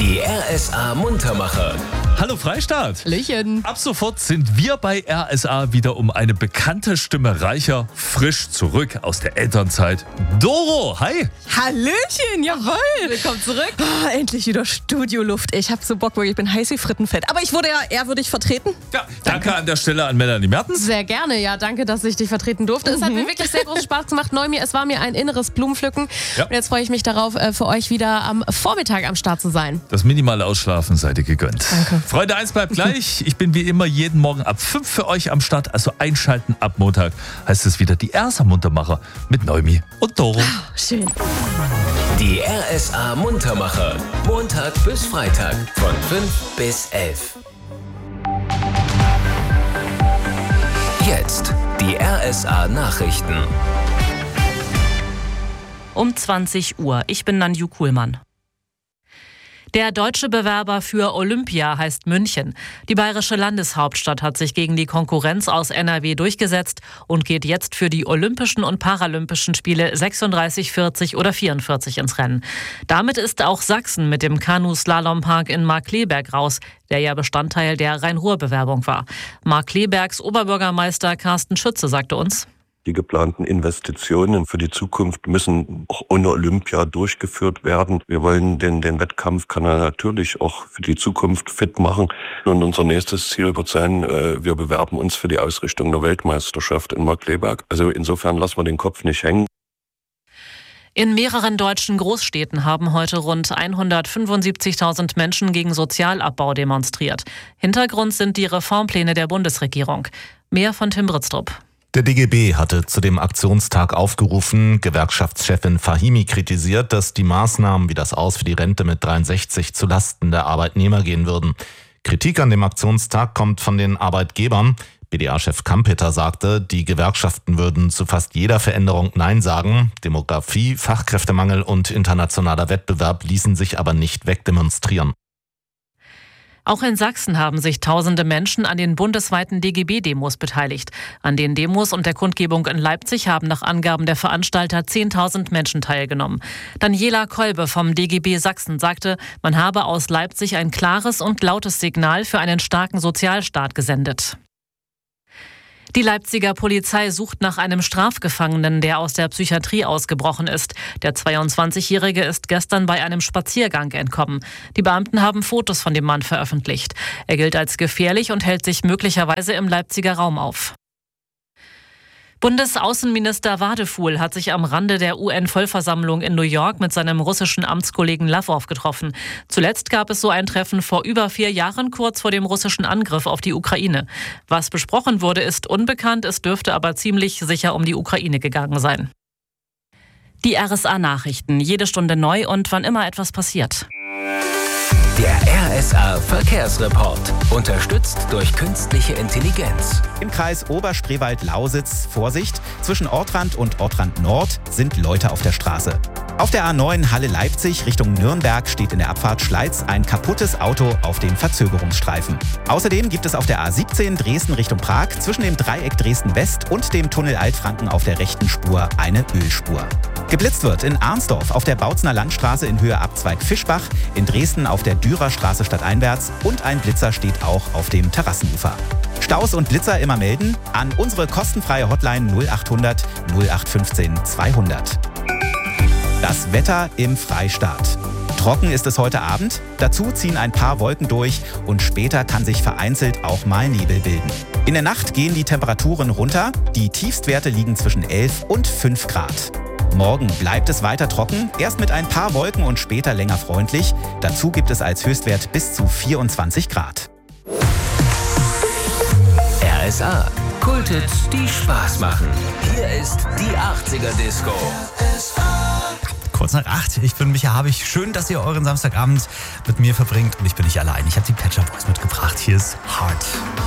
Die RSA Muntermacher. Hallo Freistaat! Hallöchen. Ab sofort sind wir bei RSA wieder um eine bekannte Stimme reicher, frisch zurück aus der Elternzeit. Doro, hi! Hallöchen, jawohl. Willkommen zurück. Oh, endlich wieder Studioluft. Ich habe so Bock, wirklich. Ich bin heiß wie Frittenfett. Aber ich wurde ja ehrwürdig vertreten. Ja, danke an der Stelle an Melanie Mertens. Sehr gerne, ja. Danke, dass ich dich vertreten durfte. Es hat mir wirklich sehr großen Spaß gemacht. Neumi, es war mir ein inneres Blumenpflücken. Ja. Und jetzt freue ich mich darauf, für euch wieder am Vormittag am Start zu sein. Das minimale Ausschlafen seid ihr gegönnt. Danke. Freunde, eins bleibt gleich. Ich bin wie immer jeden Morgen ab 5 für euch am Start. Also einschalten ab Montag heißt es wieder die RSA Muntermacher mit Neumi und Doro. Schön. Die RSA Muntermacher. Montag bis Freitag von 5 bis 11. Jetzt die RSA Nachrichten. Um 20 Uhr. Ich bin Nanju Kuhlmann. Der deutsche Bewerber für Olympia heißt München. Die bayerische Landeshauptstadt hat sich gegen die Konkurrenz aus NRW durchgesetzt und geht jetzt für die Olympischen und Paralympischen Spiele 36, 40 oder 44 ins Rennen. Damit ist auch Sachsen mit dem Kanu-Slalompark in Markkleeberg raus, der ja Bestandteil der Rhein-Ruhr-Bewerbung war. Markkleebergs Oberbürgermeister Carsten Schütze sagte uns: Die geplanten Investitionen für die Zukunft müssen auch ohne Olympia durchgeführt werden. Wir wollen den Wettkampfkanal natürlich auch für die Zukunft fit machen. Und unser nächstes Ziel wird sein, wir bewerben uns für die Ausrichtung der Weltmeisterschaft in Markkleeberg. Also insofern lassen wir den Kopf nicht hängen. In mehreren deutschen Großstädten haben heute rund 175.000 Menschen gegen Sozialabbau demonstriert. Hintergrund sind die Reformpläne der Bundesregierung. Mehr von Tim Britztrup. Der DGB hatte zu dem Aktionstag aufgerufen. Gewerkschaftschefin Fahimi kritisiert, dass die Maßnahmen wie das Aus für die Rente mit 63 zu Lasten der Arbeitnehmer gehen würden. Kritik an dem Aktionstag kommt von den Arbeitgebern. BDA-Chef Kampeter sagte, die Gewerkschaften würden zu fast jeder Veränderung Nein sagen. Demografie, Fachkräftemangel und internationaler Wettbewerb ließen sich aber nicht wegdemonstrieren. Auch in Sachsen haben sich tausende Menschen an den bundesweiten DGB-Demos beteiligt. An den Demos und der Kundgebung in Leipzig haben nach Angaben der Veranstalter 10.000 Menschen teilgenommen. Daniela Kolbe vom DGB Sachsen sagte, man habe aus Leipzig ein klares und lautes Signal für einen starken Sozialstaat gesendet. Die Leipziger Polizei sucht nach einem Strafgefangenen, der aus der Psychiatrie ausgebrochen ist. Der 22-Jährige ist gestern bei einem Spaziergang entkommen. Die Beamten haben Fotos von dem Mann veröffentlicht. Er gilt als gefährlich und hält sich möglicherweise im Leipziger Raum auf. Bundesaußenminister Wadefuhl hat sich am Rande der UN-Vollversammlung in New York mit seinem russischen Amtskollegen Lavrov getroffen. Zuletzt gab es so ein Treffen vor über 4 Jahren, kurz vor dem russischen Angriff auf die Ukraine. Was besprochen wurde, ist unbekannt, es dürfte aber ziemlich sicher um die Ukraine gegangen sein. Die RSA-Nachrichten, jede Stunde neu und wann immer etwas passiert. Der RSA Verkehrsreport. Unterstützt durch künstliche Intelligenz. Im Kreis Oberspreewald-Lausitz, Vorsicht, zwischen Ortrand und Ortrand Nord sind Leute auf der Straße. Auf der A9 Halle-Leipzig Richtung Nürnberg steht in der Abfahrt Schleiz ein kaputtes Auto auf dem Verzögerungsstreifen. Außerdem gibt es auf der A17 Dresden Richtung Prag zwischen dem Dreieck Dresden-West und dem Tunnel Altfranken auf der rechten Spur eine Ölspur. Geblitzt wird in Arnsdorf auf der Bautzner Landstraße in Höhe Abzweig Fischbach, in Dresden auf der Dürerstraße stadteinwärts und ein Blitzer steht auch auf dem Terrassenufer. Staus und Blitzer immer melden an unsere kostenfreie Hotline 0800 0815 200. Das Wetter im Freistaat. Trocken ist es heute Abend, dazu ziehen ein paar Wolken durch und später kann sich vereinzelt auch mal Nebel bilden. In der Nacht gehen die Temperaturen runter, die Tiefstwerte liegen zwischen 11 und 5 Grad. Morgen bleibt es weiter trocken, erst mit ein paar Wolken und später länger freundlich. Dazu gibt es als Höchstwert bis zu 24 Grad. RSA. Kulthits, die Spaß machen. Hier ist die 80er Disco. Kurz nach 8. Ich bin Micha Habich. Schön, dass ihr euren Samstagabend mit mir verbringt. Und ich bin nicht allein. Ich habe die Pet Shop Boys mitgebracht. Hier ist Heart.